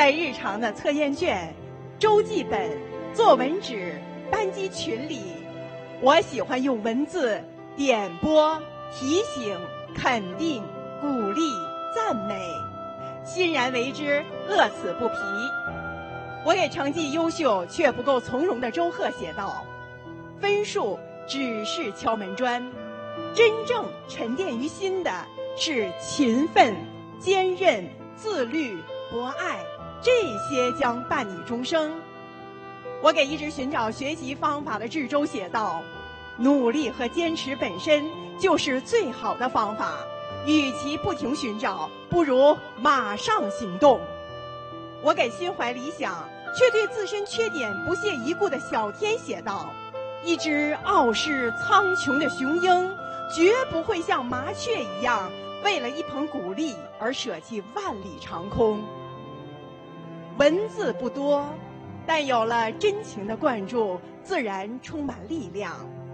在日常的测验卷、周记本、作文纸、班级群里，我喜欢用文字点拨、提醒、肯定、鼓励、赞美，欣然为之，乐此不疲。我给成绩优秀却不够从容的周贺写道：分数只是敲门砖，真正沉淀于心的是勤奋、坚韧、自律、博爱，这些将伴你终生。我给一直寻找学习方法的志周写道：努力和坚持本身就是最好的方法，与其不停寻找，不如马上行动。我给心怀理想却对自身缺点不屑一顾的小天写道：一只傲视苍穹的雄鹰，绝不会像麻雀一样为了一捧鼓励而舍弃万里长空。文字不多，但有了真情的灌注，自然充满力量。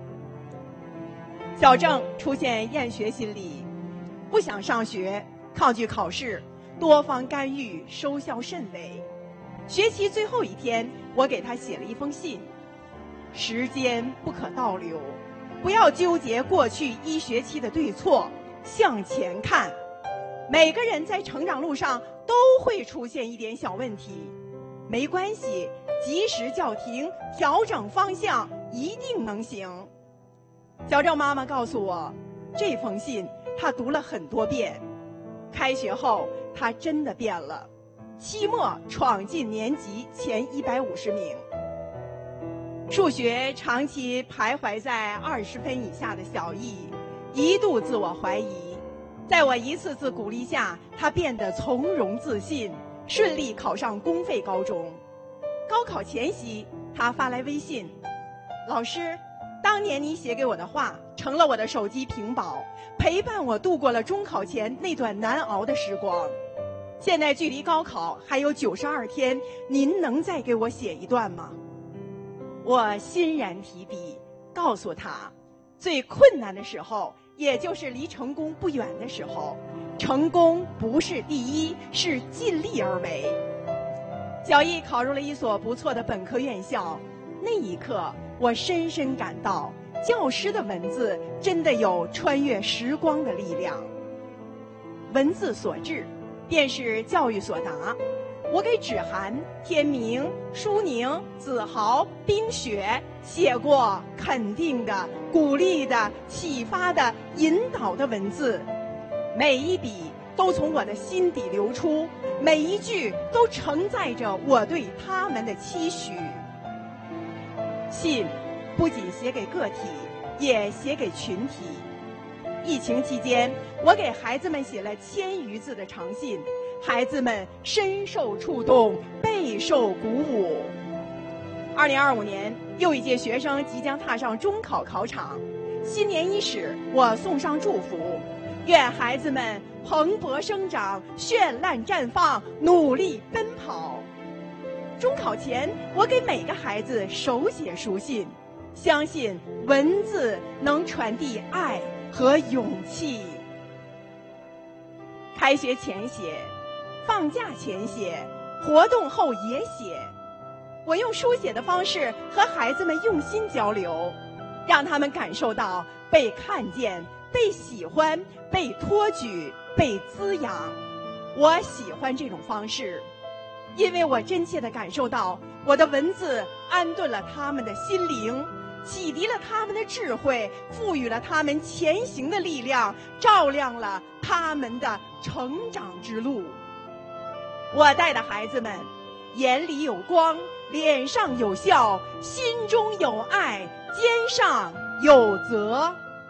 小郑出现厌学心理，不想上学，抗拒考试，多方干预，收效甚微。学期最后一天，我给他写了一封信：时间不可倒流，不要纠结过去一学期的对错，向前看。每个人在成长路上都会出现一点小问题，没关系，及时叫停，调整方向，一定能行。小郑妈妈告诉我，这封信她读了很多遍。开学后，她真的变了，期末闯进年级前150名。数学长期徘徊在20分以下的小艺，一度自我怀疑。在我一次次鼓励下，他变得从容自信，顺利考上公费高中。高考前夕，他发来微信：老师，当年你写给我的话成了我的手机屏保，陪伴我度过了中考前那段难熬的时光。现在距离高考还有92天，您能再给我写一段吗？我欣然提笔，告诉他，最困难的时候，也就是离成功不远的时候，成功不是第一，是尽力而为。小艺考入了一所不错的本科院校，那一刻我深深感到，教师的文字真的有穿越时光的力量。文字所至，便是教育所达。我给芷涵、天明、舒宁、子豪、冰雪写过肯定的、鼓励的、启发的、引导的文字，每一笔都从我的心底流出，每一句都承载着我对他们的期许。信不仅写给个体，也写给群体。疫情期间，我给孩子们写了1000余字的长信，孩子们深受触动，备受鼓舞。2025年，又一届学生即将踏上中考考场，新年伊始，我送上祝福，愿孩子们蓬勃生长，绚烂绽放，努力奔跑。中考前，我给每个孩子手写书信，相信文字能传递爱和勇气。开学前写，放假前写，活动后也写。我用书写的方式和孩子们用心交流，让他们感受到被看见、被喜欢、被托举、被滋养。我喜欢这种方式，因为我真切地感受到我的文字安顿了他们的心灵，启迪了他们的智慧，赋予了他们前行的力量，照亮了他们的成长之路。我带的孩子们眼里有光，脸上有笑，心中有爱，肩上有责。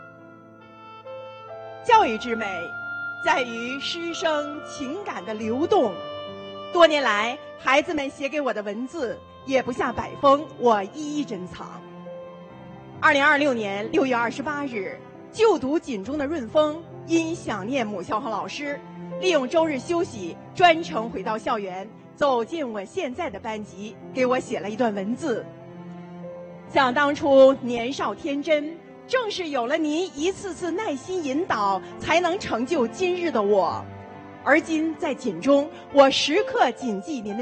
教育之美在于师生情感的流动。多年来，孩子们写给我的文字也不下100封，我一一珍藏。2026年6月28日，就读锦中的润峰因想念母校和老师，利用周日休息，专程回到校园，走进我现在的班级，给我写了一段文字。想当初年少天真，正是有了您一次次耐心引导，才能成就今日的我。而今在锦中，我时刻谨记您的